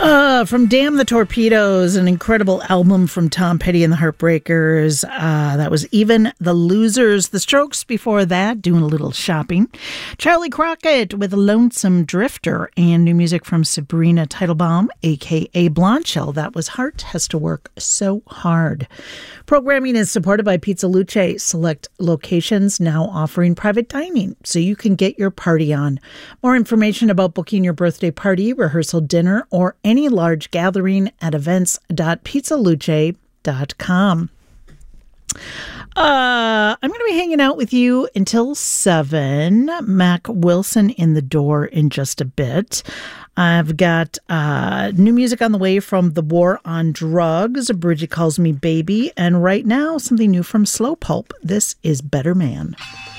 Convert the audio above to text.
From Damn the Torpedoes, an incredible album from Tom Petty and the Heartbreakers. That was Even the Losers. The Strokes before that, doing a little shopping. Charlie Crockett with Lonesome Drifter, and new music from Sabrina Teitelbaum, a.k.a. Blondshell. That was Heart Has to Work So Hard. Programming is supported by Pizza Luce, select locations now offering private dining, so you can get your party on. More information about booking your birthday party, rehearsal dinner, or any large gathering at events.pizzaluce.com. I'm going to be hanging out with you until 7. Mac Wilson in the door in just a bit. I've got new music on the way from The War on Drugs, Bridget Calls Me Baby, and right now something new from Slow Pulp. This is Better Man.